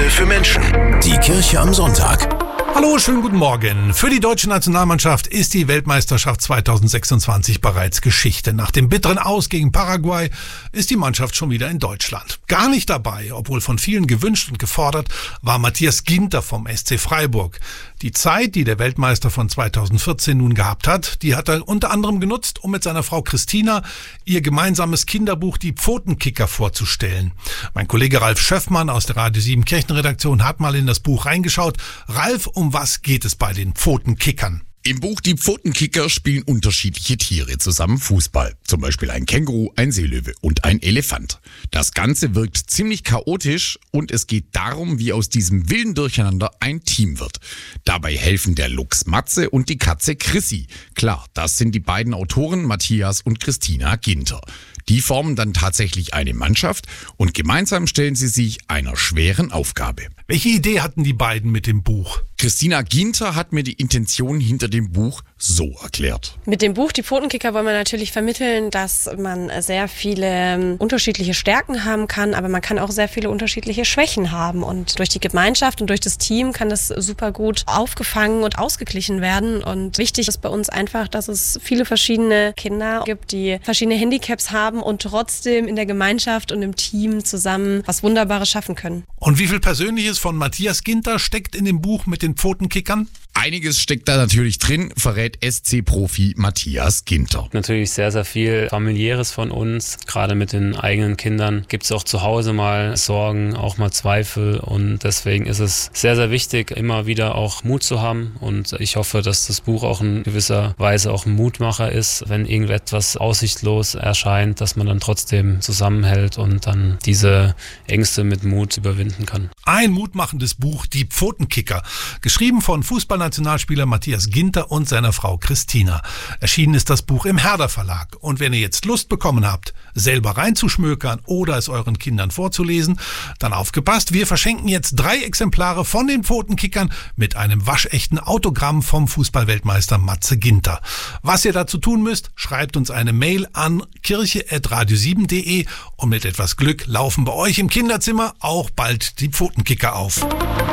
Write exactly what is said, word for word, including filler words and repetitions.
für Menschen. Die Kirche am Sonntag. Hallo, schönen guten Morgen. Für die deutsche Nationalmannschaft ist die Weltmeisterschaft zweitausendsechsundzwanzig bereits Geschichte. Nach dem bitteren Aus gegen Paraguay ist die Mannschaft schon wieder in Deutschland. Gar nicht dabei, obwohl von vielen gewünscht und gefordert, war Matthias Ginter vom S C Freiburg. Die Zeit, die der Weltmeister von zweitausendvierzehn nun gehabt hat, die hat er unter anderem genutzt, um mit seiner Frau Christina ihr gemeinsames Kinderbuch Die Pfotenkicker vorzustellen. Mein Kollege Ralf Schöffmann aus der Radio sieben Kirchenredaktion hat mal in das Buch reingeschaut. Ralf, um was geht es bei den Pfotenkickern? Im Buch Die Pfotenkicker spielen unterschiedliche Tiere zusammen Fußball. Zum Beispiel ein Känguru, ein Seelöwe und ein Elefant. Das Ganze wirkt ziemlich chaotisch und es geht darum, wie aus diesem wilden Durcheinander ein Team wird. Dabei helfen der Luchs Matze und die Katze Chrissy. Klar, das sind die beiden Autoren Matthias und Christina Ginter. Die formen dann tatsächlich eine Mannschaft und gemeinsam stellen sie sich einer schweren Aufgabe. Welche Idee hatten die beiden mit dem Buch? Christina Ginter hat mir die Intention hinter dem Buch so erklärt. Mit dem Buch Die Pfotenkicker wollen wir natürlich vermitteln, dass man sehr viele unterschiedliche Stärken haben kann, aber man kann auch sehr viele unterschiedliche Schwächen haben. Und durch die Gemeinschaft und durch das Team kann das super gut aufgefangen und ausgeglichen werden. Und wichtig ist bei uns einfach, dass es viele verschiedene Kinder gibt, die verschiedene Handicaps haben und trotzdem in der Gemeinschaft und im Team zusammen was Wunderbares schaffen können. Und wie viel Persönliches von Matthias Ginter steckt in dem Buch mit den Pfotenkickern? Einiges steckt da natürlich drin, verrät S C-Profi Matthias Ginter. Natürlich sehr, sehr viel Familiäres von uns. Gerade mit den eigenen Kindern gibt es auch zu Hause mal Sorgen, auch mal Zweifel. Und deswegen ist es sehr, sehr wichtig, immer wieder auch Mut zu haben. Und ich hoffe, dass das Buch auch in gewisser Weise auch ein Mutmacher ist, wenn irgendetwas aussichtslos erscheint, dass man dann trotzdem zusammenhält und dann diese Ängste mit Mut überwinden kann. Ein mutmachendes Buch, Die Pfotenkicker, geschrieben von Fußballnationalspieler Matthias Ginter und seiner Frau Christina. Erschienen ist das Buch im Herder Verlag. Und wenn ihr jetzt Lust bekommen habt, selber reinzuschmökern oder es euren Kindern vorzulesen, dann aufgepasst, wir verschenken jetzt drei Exemplare von den Pfotenkickern mit einem waschechten Autogramm vom Fußballweltmeister Matze Ginter. Was ihr dazu tun müsst, schreibt uns eine Mail an kirche at radio sieben punkt de und mit etwas Glück laufen bei euch im Kinderzimmer auch bald die Pfotenkicker auf.